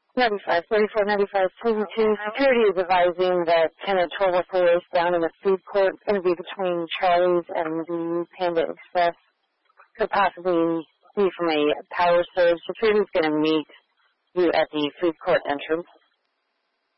95, 34, 95, 72. Security is advising that 10 and 12 is down in the food court. It's going to be between Charlie's and the Panda Express. Could possibly be from a power surge. Security is going to meet you at the food court entrance.